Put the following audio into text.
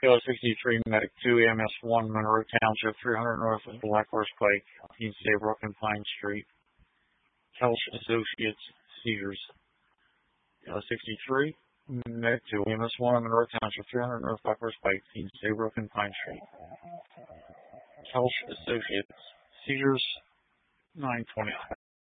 PO 63, Medic 2, EMS 1, Monroe Township, 300 north of Black Horse Pike, East Saybrook and Pine Street. Kelch Associates, seizures. PO 63, Medic 2, EMS 1, Monroe Township, 300 north Black Horse Pike, East Saybrook and Pine Street. Kelch Associates, seizures, 9:25.